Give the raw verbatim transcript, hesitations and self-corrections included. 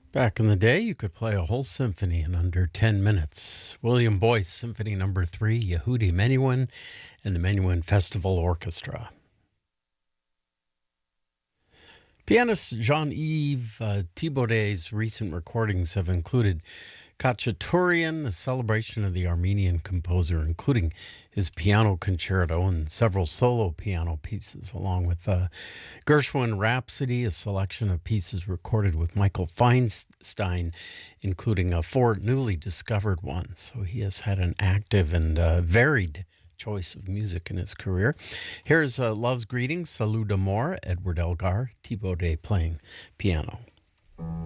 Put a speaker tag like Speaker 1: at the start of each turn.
Speaker 1: Back in the day, you could play a whole symphony in under ten minutes. William Boyce, Symphony Number Three, Yehudi Menuhin, and the Menuhin Festival Orchestra. Pianist Jean-Yves uh, Thibaudy's recent recordings have included Khachaturian, a celebration of the Armenian composer, including his piano concerto and several solo piano pieces, along with uh, Gershwin Rhapsody, a selection of pieces recorded with Michael Feinstein, including uh, four newly discovered ones. So he has had an active and uh, varied choice of music in his career. Here's uh, Love's Greetings, Salut d'Amour, Edward Elgar, Thibaudy playing piano.